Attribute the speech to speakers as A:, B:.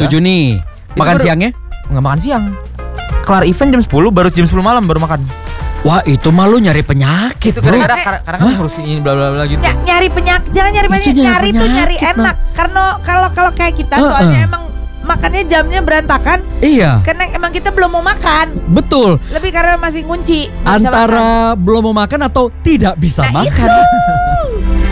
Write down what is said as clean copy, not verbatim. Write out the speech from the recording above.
A: 7 nih. Makan
B: baru-
A: siangnya?
B: Nggak makan siang. Kelar event jam 10, baru jam 10 malam baru makan.
A: Wah, itu mah lu nyari penyakit,
B: Itu
A: bro.
B: gara-gara karena kan ngurusin ini bla bla bla gitu.
C: Nyari penyakit, jangan nyari
A: Itu
C: penyakit,
A: nyari
C: nyari tuh nyari
A: penyakit,
C: enak. Karena kalau kayak kita soalnya emang makannya jamnya berantakan.
A: Iya,
C: Karena emang kita belum mau makan.
A: betul.
C: Lebih karena masih ngunci. Nggak bisa makan.
A: Antara belum mau makan atau tidak bisa
C: Nah,
A: makan.
C: itu.